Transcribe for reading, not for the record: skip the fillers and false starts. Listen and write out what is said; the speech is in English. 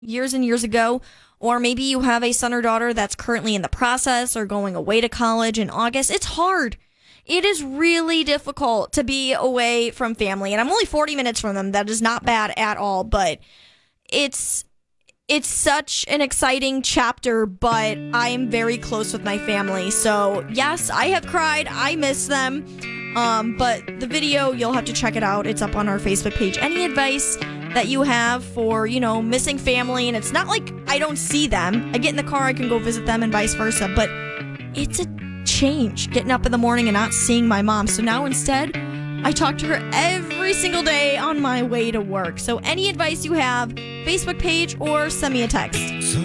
years and years ago, or maybe you have a son or daughter that's currently in the process or going away to college in August. It's hard. It is really difficult to be away from family, and I'm only 40 minutes from them. That is not bad at all, but it's such an exciting chapter, but I am very close with my family. So, yes, I have cried. I miss them. But the video, you'll have to check it out. It's up on our Facebook page. Any advice that you have for, missing family? And it's not like I don't see them. I get in the car, I can go visit them and vice versa. But it's a change getting up in the morning and not seeing my mom. So now instead, I talk to her every single day on my way to work. So any advice you have, Facebook page or send me a text.